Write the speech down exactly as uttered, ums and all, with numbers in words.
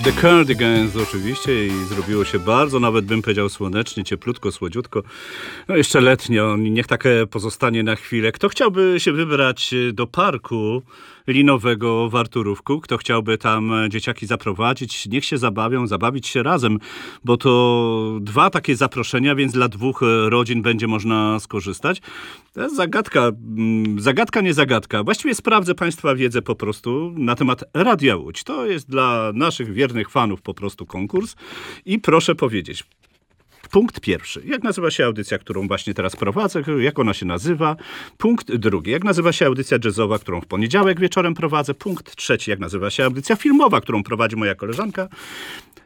The Cardigans oczywiście i zrobiło się bardzo, nawet bym powiedział słonecznie, cieplutko, słodziutko. No jeszcze letnio, niech takie pozostanie na chwilę. Kto chciałby się wybrać do parku linowego w Arturówku, kto chciałby tam dzieciaki zaprowadzić, niech się zabawią, zabawić się razem, bo to dwa takie zaproszenia, więc dla dwóch rodzin będzie można skorzystać. To jest zagadka, zagadka nie zagadka. Właściwie sprawdzę Państwa wiedzę po prostu na temat Radia Łódź. To jest dla naszych wiernych fanów po prostu konkurs i proszę powiedzieć, punkt pierwszy. Jak nazywa się audycja, którą właśnie teraz prowadzę? Jak ona się nazywa? Punkt drugi. Jak nazywa się audycja jazzowa, którą w poniedziałek wieczorem prowadzę? Punkt trzeci. Jak nazywa się audycja filmowa, którą prowadzi moja koleżanka?